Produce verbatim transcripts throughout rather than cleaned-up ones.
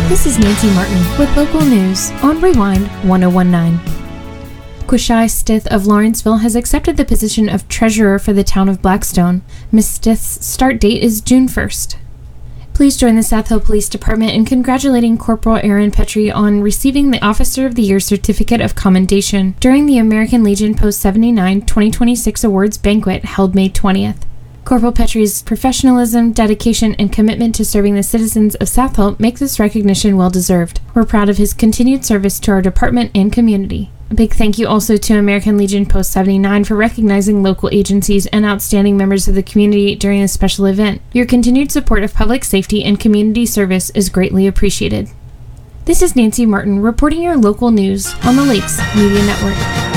This is Nancy Martin with local news on Rewind one oh one point nine. Quishai Stith of Lawrenceville has accepted the position of treasurer for the town of Blackstone. Miz Stith's start date is June first. Please join the South Hill Police Department in congratulating Corporal Aaron Petrie on receiving the Officer of the Year Certificate of Commendation during the American Legion Post seventy-nine twenty twenty-six Awards Banquet held May twentieth. Corporal Petrie's professionalism, dedication, and commitment to serving the citizens of South Hill make this recognition well-deserved. We're proud of his continued service to our department and community. A big thank you also to American Legion Post seventy-nine for recognizing local agencies and outstanding members of the community during this special event. Your continued support of public safety and community service is greatly appreciated. This is Nancy Martin reporting your local news on the Lakes Media Network.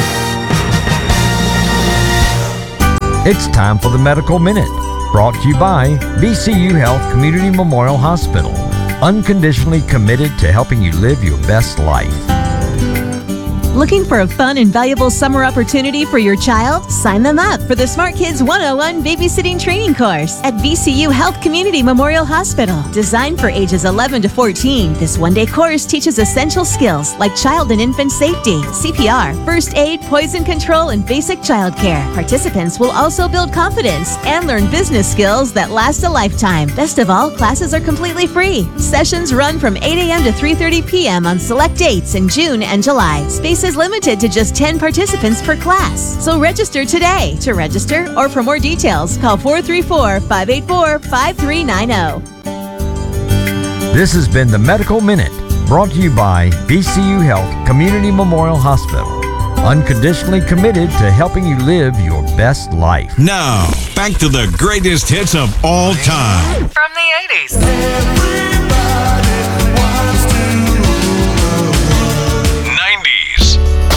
It's time for the Medical Minute, brought to you by V C U Health Community Memorial Hospital, unconditionally committed to helping you live your best life. Looking for a fun and valuable summer opportunity for your child? Sign them up for the Smart Kids one oh one Babysitting Training Course at V C U Health Community Memorial Hospital. Designed for ages eleven to fourteen, this one-day course teaches essential skills like child and infant safety, C P R, first aid, poison control, and basic child care. Participants will also build confidence and learn business skills that last a lifetime. Best of all, classes are completely free. Sessions run from eight a.m. to three thirty p.m. on select dates in June and July. Space is limited to just ten participants per class. So register today. To register or for more details, call four three four, five eight four, five three nine zero. This has been the Medical Minute, brought to you by V C U Health Community Memorial Hospital, unconditionally committed to helping you live your best life. Now, back to the greatest hits of all time. From the eighties.